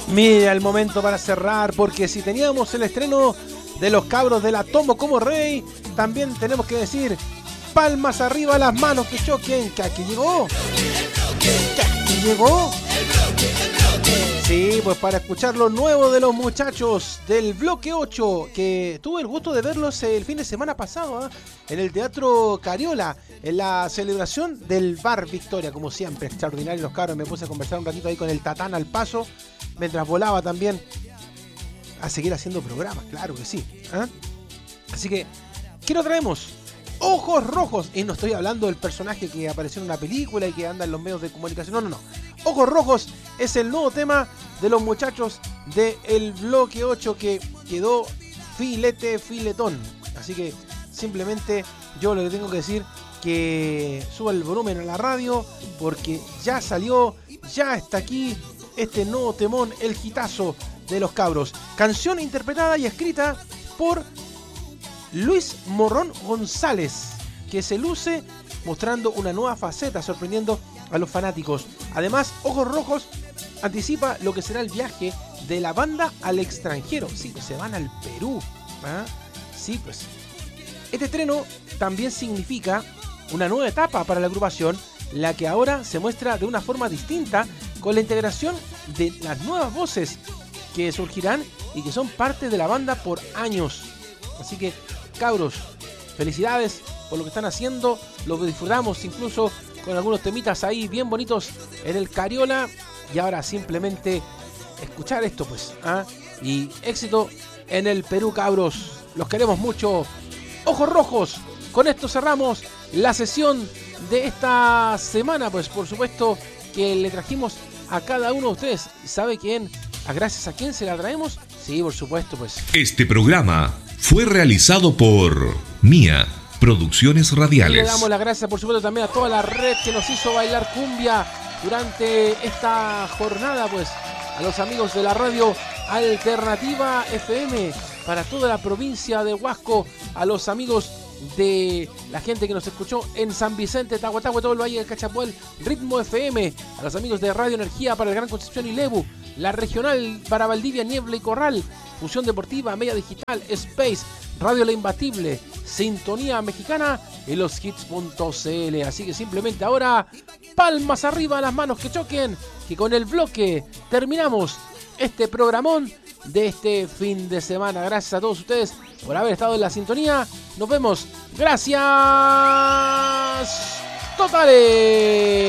Mira el momento para cerrar, porque si teníamos el estreno de los cabros de la Tomo como rey, también tenemos que decir palmas arriba, las manos que choquen, que aquí llegó. Que aquí llegó. Sí, pues para escuchar lo nuevo de los muchachos del Bloque 8, que tuve el gusto de verlos el fin de semana pasado, en el Teatro Cariola, en la celebración del Bar Victoria, como siempre, extraordinario los cabros. Me puse a conversar un ratito ahí con el Tatán al paso, mientras volaba también a seguir haciendo programas, claro que sí. Así que, ¿qué nos traemos? Ojos Rojos, y no estoy hablando del personaje que apareció en una película y que anda en los medios de comunicación, no. Ojos Rojos es el nuevo tema de los muchachos del Bloque 8 que quedó filetón. Así que simplemente yo lo que tengo que decir que suba el volumen a la radio porque ya salió, ya está aquí este nuevo temón, el hitazo de los cabros. Canción interpretada y escrita por Luis Morrón González, que se luce mostrando una nueva faceta, sorprendiendo a los fanáticos. Además, Ojos Rojos anticipa lo que será el viaje de la banda al extranjero. Sí, pues se van al Perú. Sí, pues. Este estreno también significa una nueva etapa para la agrupación, la que ahora se muestra de una forma distinta con la integración de las nuevas voces que surgirán y que son parte de la banda por años. Así que, cabros, felicidades por lo que están haciendo. Lo disfrutamos incluso con algunos temitas ahí bien bonitos en el Cariola. Y ahora simplemente escuchar esto, pues. Y éxito en el Perú, cabros. Los queremos mucho. Ojos Rojos. Con esto cerramos la sesión de esta semana. Pues por supuesto que le trajimos a cada uno de ustedes. ¿Y sabe quién? ¿Gracias a quién se la traemos? Sí, por supuesto, pues. Este programa fue realizado por Mía Producciones Radiales. Y le damos las gracias, por supuesto, también a toda la red que nos hizo bailar cumbia durante esta jornada, pues a los amigos de la radio Alternativa FM, para toda la provincia de Huasco, a los amigos de la gente que nos escuchó en San Vicente, Tahuatahue, todo el Valle del Cachapuel, Ritmo FM, a los amigos de Radio Energía para el Gran Concepción y Lebu, la regional para Valdivia, Niebla y Corral, Fusión Deportiva, Media Digital, Space, Radio La Imbatible, Sintonía Mexicana y los hits.cl. Así que simplemente ahora, palmas arriba, las manos que choquen, que con el bloque terminamos este programón de este fin de semana. Gracias a todos ustedes por haber estado en la sintonía. Nos vemos. Gracias totales.